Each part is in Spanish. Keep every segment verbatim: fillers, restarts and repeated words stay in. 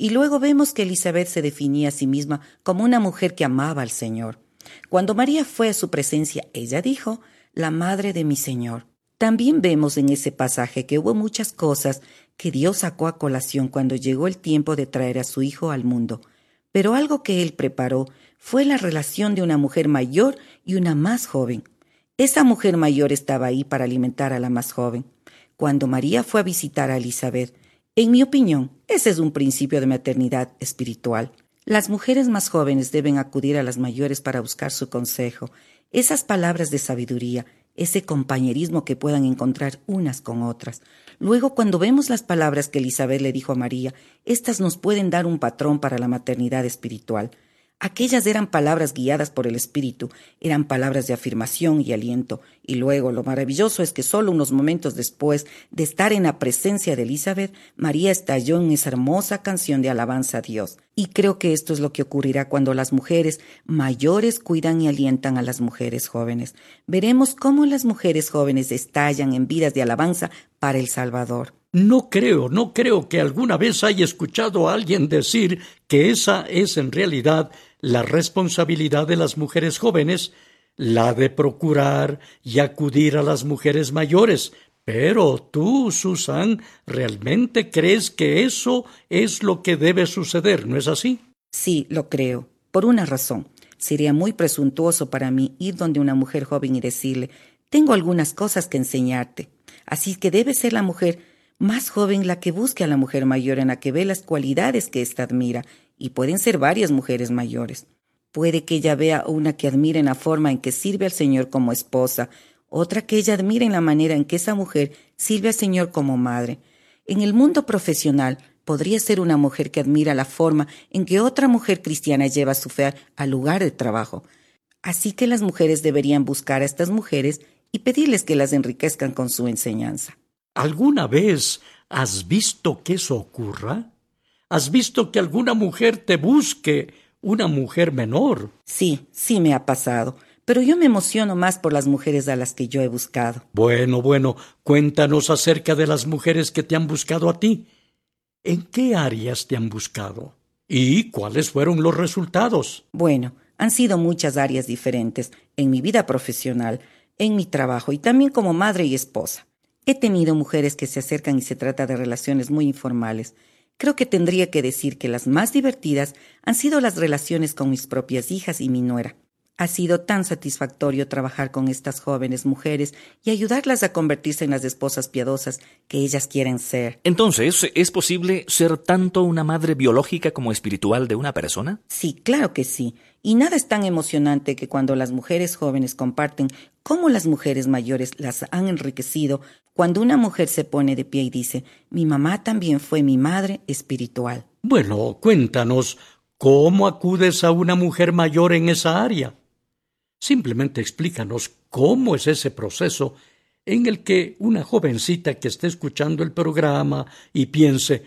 Y luego vemos que Elizabeth se definía a sí misma como una mujer que amaba al Señor. Cuando María fue a su presencia, ella dijo, la madre de mi Señor. También vemos en ese pasaje que hubo muchas cosas que Dios sacó a colación cuando llegó el tiempo de traer a su Hijo al mundo. Pero algo que Él preparó fue la relación de una mujer mayor y una más joven. Esa mujer mayor estaba ahí para alimentar a la más joven. Cuando María fue a visitar a Elizabeth, en mi opinión, ese es un principio de maternidad espiritual. Las mujeres más jóvenes deben acudir a las mayores para buscar su consejo, esas palabras de sabiduría, ese compañerismo que puedan encontrar unas con otras. Luego, cuando vemos las palabras que Elizabeth le dijo a María, estas nos pueden dar un patrón para la maternidad espiritual. Aquellas eran palabras guiadas por el Espíritu, eran palabras de afirmación y aliento. Y luego, lo maravilloso es que solo unos momentos después de estar en la presencia de Elizabeth, María estalló en esa hermosa canción de alabanza a Dios. Y creo que esto es lo que ocurrirá cuando las mujeres mayores cuidan y alientan a las mujeres jóvenes. Veremos cómo las mujeres jóvenes estallan en vidas de alabanza para el Salvador. No creo, no creo que alguna vez haya escuchado a alguien decir que esa es en realidad la responsabilidad de las mujeres jóvenes, la de procurar y acudir a las mujeres mayores. Pero tú, Susan, ¿realmente crees que eso es lo que debe suceder, no es así? Sí, lo creo, por una razón. Sería muy presuntuoso para mí ir donde una mujer joven y decirle, tengo algunas cosas que enseñarte. Así que debe ser la mujer más joven la que busque a la mujer mayor, en la que ve las cualidades que ésta admira, y pueden ser varias mujeres mayores. Puede que ella vea una que admire en la forma en que sirve al Señor como esposa, otra que ella admire en la manera en que esa mujer sirve al Señor como madre. En el mundo profesional podría ser una mujer que admira la forma en que otra mujer cristiana lleva su fe al lugar de trabajo. Así que las mujeres deberían buscar a estas mujeres y pedirles que las enriquezcan con su enseñanza. ¿Alguna vez has visto que eso ocurra? ¿Has visto que alguna mujer te busque, una mujer menor? Sí, sí me ha pasado, pero yo me emociono más por las mujeres a las que yo he buscado. Bueno, bueno, cuéntanos acerca de las mujeres que te han buscado a ti. ¿En qué áreas te han buscado? ¿Y cuáles fueron los resultados? Bueno, han sido muchas áreas diferentes en mi vida profesional, en mi trabajo y también como madre y esposa. He tenido mujeres que se acercan y se trata de relaciones muy informales. Creo que tendría que decir que las más divertidas han sido las relaciones con mis propias hijas y mi nuera. Ha sido tan satisfactorio trabajar con estas jóvenes mujeres y ayudarlas a convertirse en las esposas piadosas que ellas quieren ser. Entonces, ¿es posible ser tanto una madre biológica como espiritual de una persona? Sí, claro que sí. Y nada es tan emocionante que cuando las mujeres jóvenes comparten cómo las mujeres mayores las han enriquecido, cuando una mujer se pone de pie y dice, mi mamá también fue mi madre espiritual. Bueno, cuéntanos, ¿cómo acudes a una mujer mayor en esa área? Simplemente explícanos cómo es ese proceso en el que una jovencita que esté escuchando el programa y piense,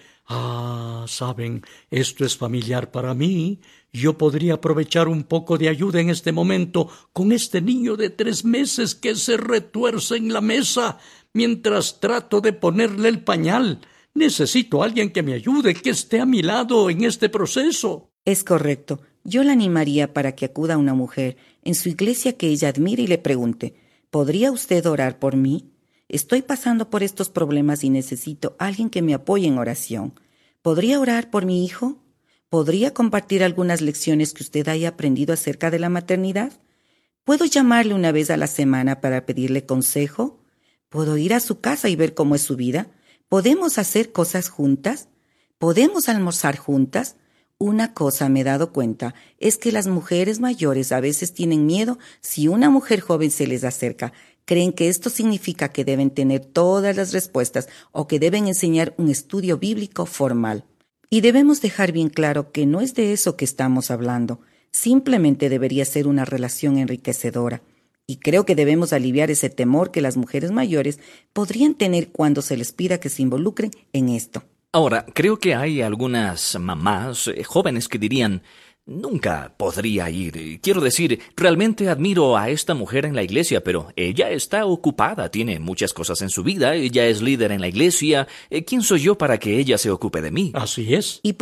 ah, saben, esto es familiar para mí, yo podría aprovechar un poco de ayuda en este momento con este niño de tres meses que se retuerce en la mesa mientras trato de ponerle el pañal. Necesito a alguien que me ayude, que esté a mi lado en este proceso. Es correcto. Yo la animaría para que acuda a una mujer en su iglesia que ella admire y le pregunte, ¿podría usted orar por mí? Estoy pasando por estos problemas y necesito a alguien que me apoye en oración. ¿Podría orar por mi hijo? ¿Podría compartir algunas lecciones que usted haya aprendido acerca de la maternidad? ¿Puedo llamarle una vez a la semana para pedirle consejo? ¿Puedo ir a su casa y ver cómo es su vida? ¿Podemos hacer cosas juntas? ¿Podemos almorzar juntas? Una cosa me he dado cuenta es que las mujeres mayores a veces tienen miedo si una mujer joven se les acerca. Creen que esto significa que deben tener todas las respuestas o que deben enseñar un estudio bíblico formal. Y debemos dejar bien claro que no es de eso que estamos hablando. Simplemente debería ser una relación enriquecedora. Y creo que debemos aliviar ese temor que las mujeres mayores podrían tener cuando se les pida que se involucren en esto. Ahora, creo que hay algunas mamás eh, jóvenes que dirían, nunca podría ir. Quiero decir, realmente admiro a esta mujer en la iglesia, pero ella está ocupada, tiene muchas cosas en su vida, ella es líder en la iglesia. ¿Quién soy yo para que ella se ocupe de mí? Así es. Y